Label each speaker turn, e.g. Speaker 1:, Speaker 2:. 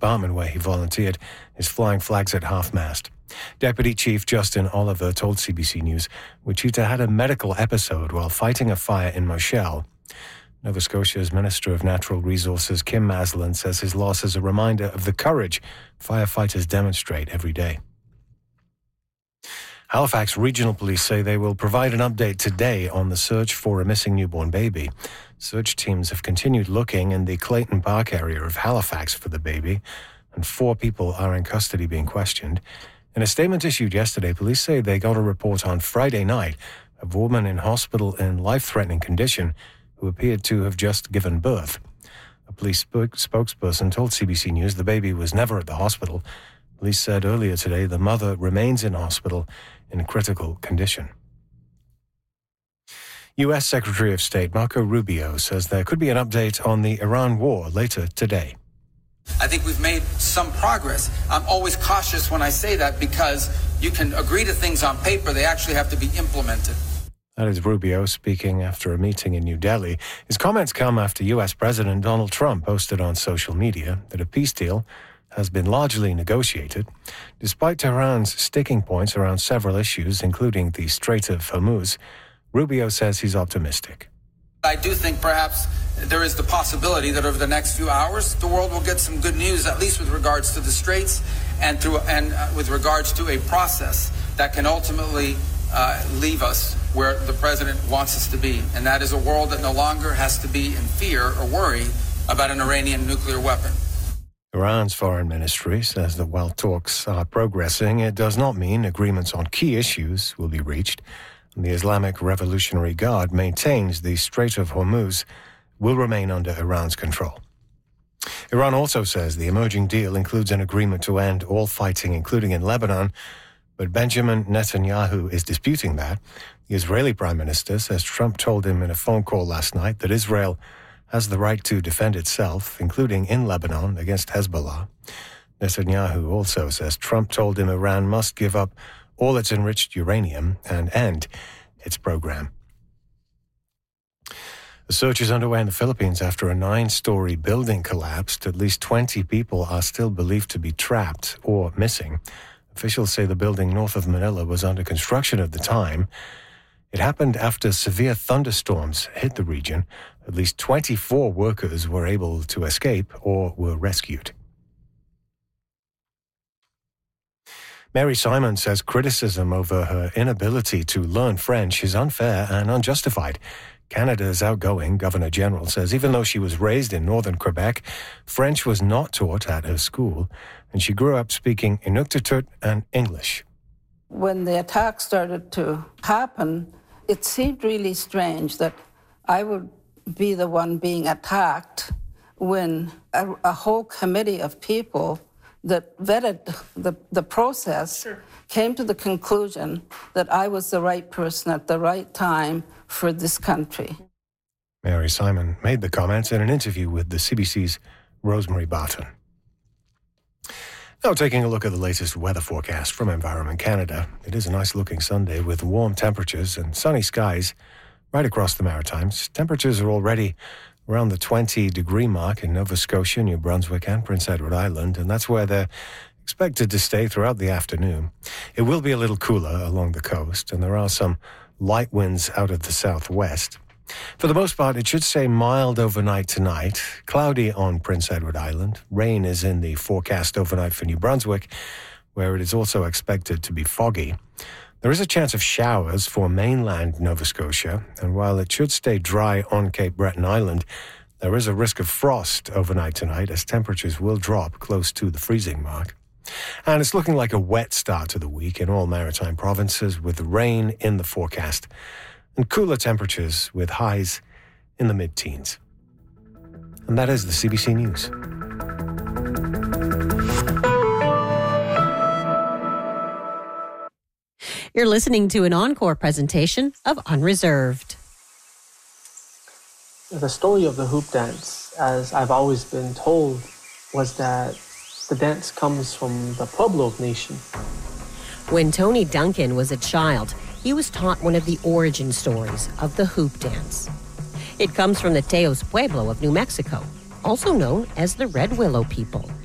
Speaker 1: department where he volunteered is flying flags at half-mast. Deputy Chief Justin Oliver told CBC News Wichita had a medical episode while fighting a fire in Moshel. Nova Scotia's Minister of Natural Resources, Kim Maslin, says his loss is a reminder of the courage firefighters demonstrate every day. Halifax Regional Police say they will provide an update today on the search for a missing newborn baby. Search teams have continued looking in the Clayton Park area of Halifax for the baby, and 4 people are in custody being questioned. In a statement issued yesterday, police say they got a report on Friday night of a woman in hospital in life-threatening condition who appeared to have just given birth. A police spokesperson told CBC News the baby was never at the hospital. Police said earlier today the mother remains in hospital in critical condition. U.S. Secretary of State Marco Rubio says there could be an update on the Iran war later today.
Speaker 2: I think we've made some progress. I'm always cautious when I say that because you can agree to things on paper, they actually have to be implemented.
Speaker 1: That is Rubio speaking after a meeting in New Delhi. His comments come after U.S. President Donald Trump posted on social media that a peace deal has been largely negotiated, despite Tehran's sticking points around several issues, including the Strait of Hormuz. Rubio says he's optimistic.
Speaker 2: I do think perhaps there is the possibility that over the next few hours, the world will get some good news, at least with regards to the Straits and with regards to a process that can ultimately leave us where the president wants us to be. And that is a world that no longer has to be in fear or worry about an Iranian nuclear weapon.
Speaker 1: Iran's foreign ministry says that while talks are progressing, it does not mean agreements on key issues will be reached. And the Islamic Revolutionary Guard maintains the Strait of Hormuz will remain under Iran's control. Iran also says the emerging deal includes an agreement to end all fighting, including in Lebanon, but Benjamin Netanyahu is disputing that. The Israeli Prime Minister says Trump told him in a phone call last night that Israel has the right to defend itself, including in Lebanon, against Hezbollah. Netanyahu also says Trump told him Iran must give up all its enriched uranium and end its program. The search is underway in the Philippines after a 9-story building collapsed. At least 20 people are still believed to be trapped or missing. Officials say the building north of Manila was under construction at the time. It happened after severe thunderstorms hit the region. At least 24 workers were able to escape or were rescued. Mary Simon says criticism over her inability to learn French is unfair and unjustified. Canada's outgoing Governor-General says even though she was raised in northern Quebec, French was not taught at her school, and she grew up speaking Inuktitut and English.
Speaker 3: When the attack started to happen, it seemed really strange that I would be the one being attacked when a whole committee of people that vetted the process came to the conclusion that I was the right person at the right time for this country.
Speaker 1: Mary Simon made the comments in an interview with the CBC's Rosemary Barton. Now taking a look at the latest weather forecast from Environment Canada. It is a nice-looking Sunday with warm temperatures and sunny skies right across the Maritimes. Temperatures are already around the 20-degree mark in Nova Scotia, New Brunswick, and Prince Edward Island, and that's where they're expected to stay throughout the afternoon. It will be a little cooler along the coast, and there are some light winds out of the southwest. For the most part, it should stay mild overnight tonight, cloudy on Prince Edward Island. Rain is in the forecast overnight for New Brunswick, where it is also expected to be foggy. There is a chance of showers for mainland Nova Scotia, and while it should stay dry on Cape Breton Island, there is a risk of frost overnight tonight as temperatures will drop close to the freezing mark. And it's looking like a wet start to the week in all maritime provinces with rain in the forecast and cooler temperatures with highs in the mid-teens. And that is the CBC News.
Speaker 4: You're listening to an encore presentation of Unreserved.
Speaker 5: The story of the hoop dance, as I've always been told, was that the dance comes from the Pueblo Nation.
Speaker 4: When Tony Duncan was a child, he was taught one of the origin stories of the hoop dance. It comes from the Teos Pueblo of New Mexico, also known as the Red Willow people.